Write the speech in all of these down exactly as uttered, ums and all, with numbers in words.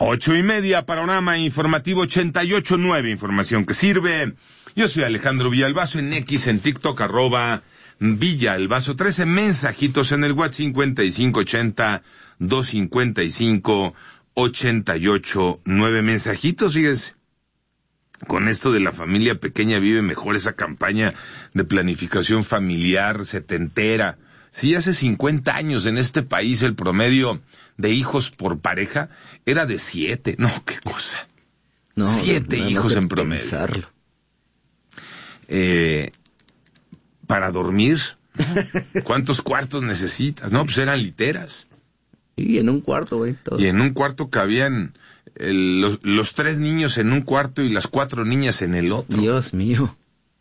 Ocho y media, panorama informativo ochenta y ocho nueve, información que sirve. Yo soy Alejandro Villalbazo en X, en TikTok, arroba Villalbazo trece, mensajitos en el WhatsApp cincuenta y cinco ochenta, doscientos cincuenta y cinco, ochenta y ocho nueve, mensajitos, fíjense. Con esto de la familia pequeña vive mejor, esa campaña de planificación familiar setentera. Sí, hace cincuenta años en este país el promedio de hijos por pareja era de siete. No, qué cosa. No, siete no, no hijos en promedio. Pensarlo. Eh, para dormir, ¿cuántos cuartos necesitas? No, pues eran literas. Y en un cuarto, güey. Y en un cuarto cabían el, los, los tres niños en un cuarto y las cuatro niñas en el otro. Dios mío.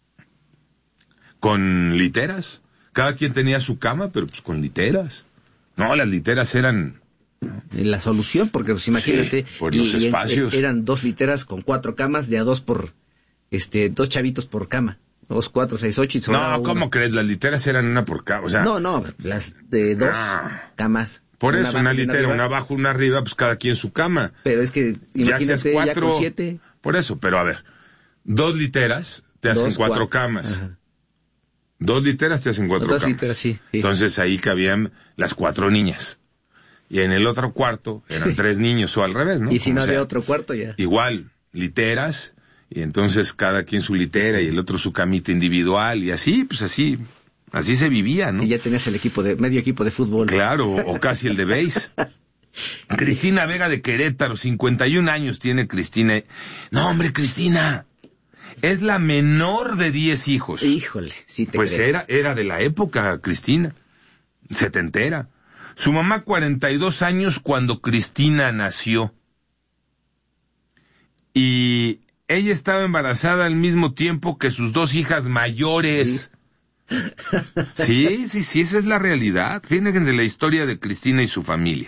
Con literas. Cada quien tenía su cama, pero pues con literas. No, las literas eran... La solución, porque pues imagínate... Sí, por los y, espacios. Y eran dos literas con cuatro camas, de a dos por... este dos chavitos por cama. Dos, cuatro, seis, ocho y No, ¿cómo uno. crees? Las literas eran una por cama, o sea... No, no, las de dos ah, camas. Por eso, una, una litera, una, una abajo, una arriba, pues cada quien su cama. Pero es que, imagínate, ya, cuatro, ya con siete... Por eso, pero a ver, dos literas te hacen dos, cuatro, cuatro camas. Ajá. Dos literas te hacen cuatro Dos camas. Literas, sí, sí. Entonces ahí cabían las cuatro niñas. Y en el otro cuarto eran sí. tres niños, o al revés, ¿no? Y si Como no había sea, otro cuarto ya. Igual, literas, y entonces cada quien su litera sí. y el otro su camita individual, y así, pues así, así se vivía, ¿no? Y ya tenías el equipo de, medio equipo de fútbol. Claro, o, o casi el de béis. Cristina Vega de Querétaro, cincuenta y un años tiene Cristina. No, hombre, Cristina... Es la menor de diez hijos. Híjole, sí te Pues creo. era, era de la época, Cristina, setentera. Su mamá cuarenta y dos años cuando Cristina nació. Y ella estaba embarazada al mismo tiempo que sus dos hijas mayores. Sí, sí, sí, sí, esa es la realidad. Fíjense la historia de Cristina y su familia.